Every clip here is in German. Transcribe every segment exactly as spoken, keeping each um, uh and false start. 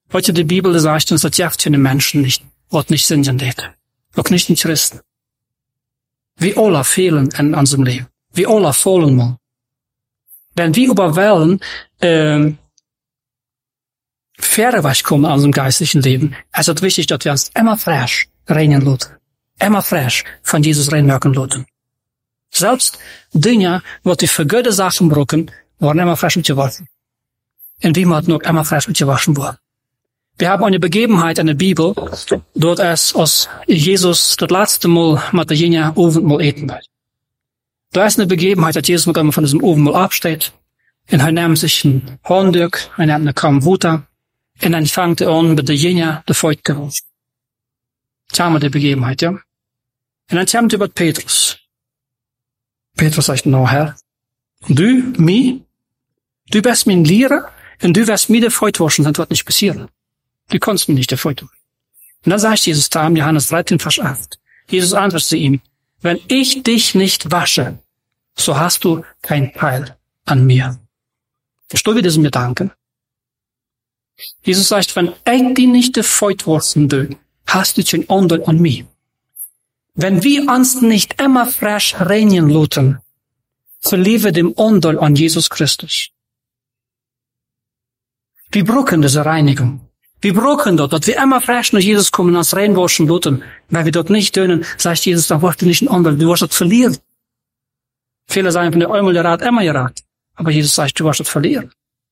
Heute die Bibel sagt uns, dass jäft den Menschen nicht, wird nicht singen lädt. Auch nicht in Christen. Wir alle fehlen in unserem Leben. Wir alle fallen mal. Wenn wir überwältigen, ähm, verweg kommen in unserem geistlichen Leben, ist es wichtig, dass wir uns immer frisch reinigen lassen. Immer frisch von Jesus reinmerken lassen. Selbst Dinge, die die für gute Sachen brauchen, werden immer frisch mitgewaschen. Und wir müssen auch immer frisch mitgewaschen werden. Wir haben eine Begebenheit in der Bibel, dort es, als Jesus das letzte Mal mit der Jünger Abendmahl eten wird. Da ist eine Begebenheit, dass Jesus mit einem von diesem Abendmahl absteht, und er nimmt sich ein Horndück, er nimmt eine Kamm Wutter, und dann fängt er an, mit der Jünger die Feucht zu waschen. Das haben wir die Begebenheit, ja. Und dann kommt er über Petrus. Petrus sagt, no, Herr, du, mir, du bist mein Lehrer, und du wirst mir die Feucht waschen, das wird nicht passieren. Du kannst mir nicht die Feucht waschen. Und dann sagt Jesus da, in Johannes dreizehn, Vers acht, Jesus antwortet ihm, wenn ich dich nicht wasche, so hast du kein Teil an mir. Verstehst du diesen Gedanken? Jesus sagt, wenn ich dich nicht die Feucht waschen will, hast du kein Anteil an mir. Wenn wir uns nicht immer frisch reinigen lassen, verlieren wir den Anteil an Jesus Christus. Wir brauchen diese Reinigung. Wir brauchen dort, dass wir immer frisch nach Jesus kommen und uns reinwaschen lassen. Wenn wir dort nicht tun, sagt Jesus, dann wirst du nicht ein Anteil, du wirst das verlieren. Viele sagen, von der einmal gerat, immer gerat. Aber Jesus sagt, du wirst das verlieren.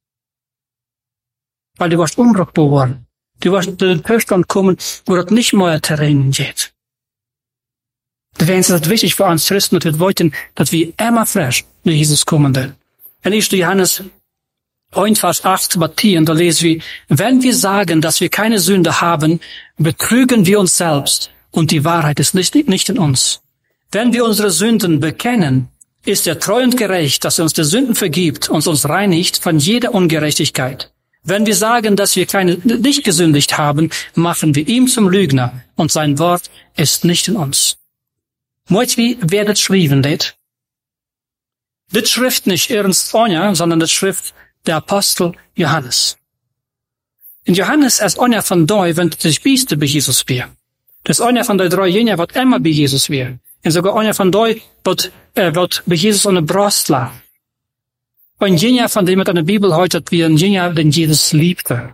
Weil du wirst unbrauchbar werden. Du wirst in den Zustand kommen, wo das nicht mehr Terrain geht. Deswegen ist es wichtig für uns Christen, dass wir wollten, dass wir immer frisch nach Jesus kommen wollen. In erster Johannes eins, Vers acht, Matthäus, da lesen wir, wenn wir sagen, dass wir keine Sünde haben, betrügen wir uns selbst und die Wahrheit ist nicht, nicht in uns. Wenn wir unsere Sünden bekennen, ist er treu und gerecht, dass er uns die Sünden vergibt und uns reinigt von jeder Ungerechtigkeit. Wenn wir sagen, dass wir keine, nicht gesündigt haben, machen wir ihm zum Lügner und sein Wort ist nicht in uns. Moit wie wer das schrieben lädt? Das Schrift nicht Ernst Onja, sondern das Schrift der Apostel Johannes. In Johannes ist einer von drei, wenn das Bieste bei Jesus wäre. Das einer von den drei Jünger wird immer bei Jesus wäre. Und sogar einer von drei wird, äh, wird bei Jesus an der Brust lag. Ein Jünger, von dem es in der Bibel heute wie ein Jünger, den Jesus liebte.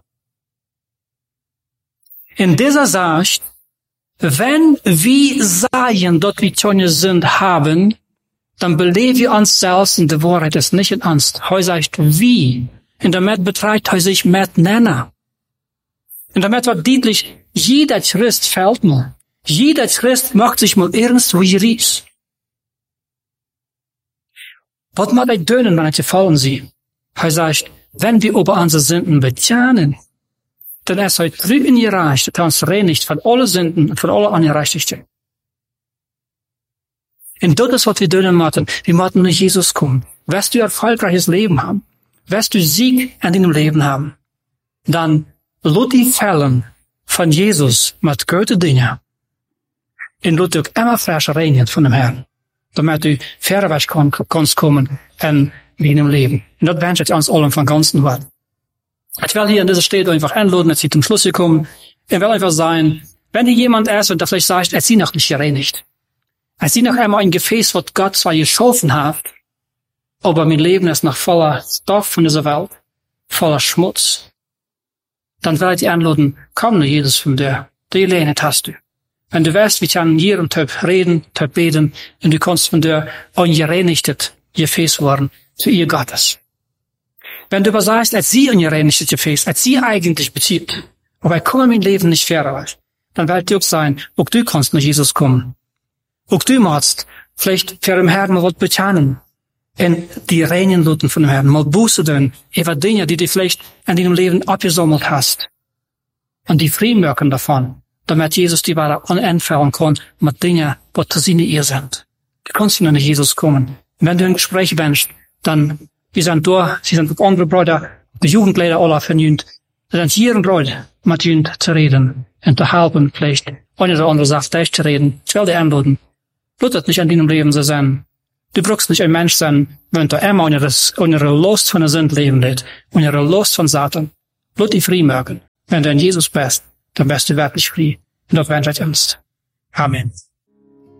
In dieser sagt, wenn wir sagen, dass wir keine Sünde haben, dann beleben wir uns selbst und die Wahrheit ist nicht in uns. Er sagt, wie. Und damit betreibt er sich mit Nenner. Und damit wird deutlich, jeder Christ fällt mal. Jeder Christ macht sich mal irgendwie ries. Was mag ich tun, wenn ich gefallen sie? Er sagt, wenn wir über unsere Sünden bekennen, dann ist er drüben gereicht, dass er uns reinigt von allen Sünden und von aller Ungerechtigkeit. Und das ist, was wir tun müssen. Wir müssen nach Jesus kommen. Wirst du ein erfolgreiches Leben haben, wirst du Sieg in deinem Leben haben, dann lass die Fällen von Jesus mit guten Dingen und lass dich immer frisch reinigen von dem Herrn, damit du verweg kannst kommen in deinem Leben. Und das wünsche ich uns allen von ganzem Herzen. Ich will hier in dieser Stelle einfach einladen, dass sie zum Schluss kommen. Ich will einfach sagen, wenn hier jemand ist und der vielleicht sagt, er ist noch nicht gereinigt. Er ist noch einmal ein Gefäß, was Gott zwar geschaffen hat, aber mein Leben ist noch voller Stoff von dieser Welt, voller Schmutz. Dann will ich dich einladen, komm nur jedes von dir. Die Lehne hast du. Wenn du weißt, wir können hier und dort reden, dort beten, und du kannst von dir ein gereinigtes Gefäß werden zu ihr Gottes. Wenn du aber sagst, als sie ein gereinigtes Gefäß, als sie eigentlich bezieht, aber ich komme mein Leben nicht fair, dann wird dir auch sein, auch du kannst nach Jesus kommen. Auch du musst vielleicht für den Herrn mal was bekennen. Und die reinigen lassen von dem Herrn, mal Buße tun, über Dinge, die du vielleicht in deinem Leben abgesammelt hast. Und die freimachen davon, damit Jesus die wieder entfernen kann mit Dingen, die zu seine ihr sind. Du kannst nach Jesus kommen. Und wenn du in Gespräch bist, dann, wir sind da, sie sind mit anderen Brüdern, die Jugendleiter alle vernünft, sie sind hier und dort mit ihnen zu reden und zu helfen, vielleicht eine oder andere Sache dich zu reden. Ich will dir einladen. Lass das nicht in deinem Leben so sein. Du brauchst nicht ein Mensch sein, wenn du immer unter der Lust von der Sünde leben lässt, unter der Lust von Satan. Lass dich frei machen. Wenn du in Jesus bist, dann bist du wirklich frei und auf Ewigkeit ernst. Amen.